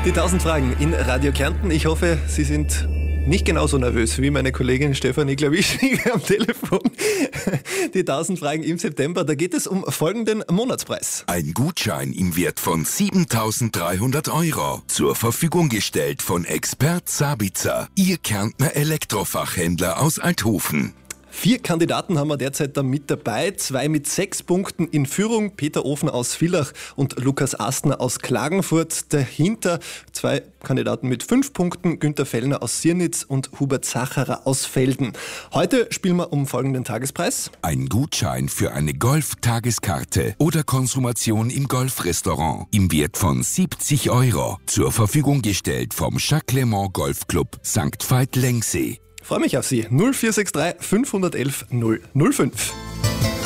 Die 1000 Fragen in Radio Kärnten. Ich hoffe, Sie sind nicht genauso nervös wie meine Kollegin Stefanie Klawischnik am Telefon. Die 1000 Fragen im September, da geht es um folgenden Monatspreis. Ein Gutschein im Wert von 7.300 €. Zur Verfügung gestellt von Expert Sabitzer, Ihr Kärntner Elektrofachhändler aus Althofen. 4 Kandidaten haben wir derzeit da mit dabei. 2 mit 6 Punkten in Führung. Peter Ofner aus Villach und Lukas Astner aus Klagenfurt. Dahinter 2 Kandidaten mit 5 Punkten. Günther Fellner aus Sirnitz und Hubert Sacherer aus Velden. Heute spielen wir um folgenden Tagespreis. Ein Gutschein für eine Golf-Tageskarte oder Konsumation im Golfrestaurant im Wert von 70 €. Zur Verfügung gestellt vom Jacques Le Mans Golfclub St. Veit Lengsee. Freue mich auf Sie. 0463 511 005.